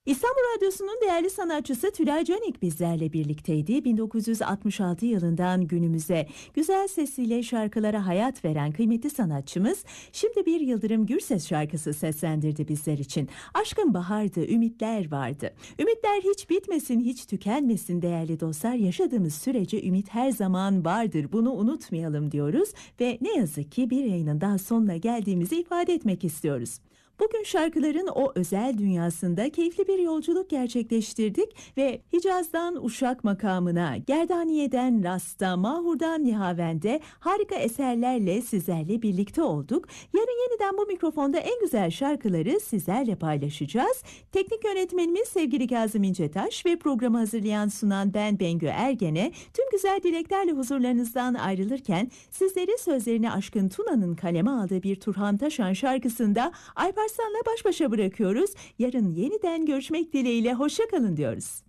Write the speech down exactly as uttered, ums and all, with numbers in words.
İstanbul Radyosu'nun değerli sanatçısı Tülay Canik bizlerle birlikteydi. bin dokuz yüz altmış altı yılından günümüze güzel sesiyle şarkılara hayat veren kıymetli sanatçımız şimdi bir Yıldırım Gürses şarkısı seslendirdi bizler için. Aşkın bahardı, ümitler vardı. Ümitler hiç bitmesin, hiç tükenmesin değerli dostlar. Yaşadığımız sürece ümit her zaman vardır. Bunu unutmayalım diyoruz ve ne yazık ki bir yayının daha sonuna geldiğimizi ifade etmek istiyoruz. Bugün şarkıların o özel dünyasında keyifli bir yolculuk gerçekleştirdik ve Hicaz'dan Uşak makamına, Gerdaniye'den Rast'a, Mahur'dan Nihavend'e harika eserlerle sizlerle birlikte olduk. Yarın yeniden bu mikrofonda en güzel şarkıları sizlerle paylaşacağız. Teknik yönetmenimiz sevgili Kazım İncetaş ve programı hazırlayan sunan ben Bengü Ergen'e tüm güzel dileklerle huzurlarınızdan ayrılırken sizleri sözlerini Aşkın Tuna'nın kaleme aldığı bir Turhan Taşan şarkısında Alparslan'la baş başa bırakıyoruz. Yarın yeniden görüşmek dileğiyle hoşça kalın diyoruz.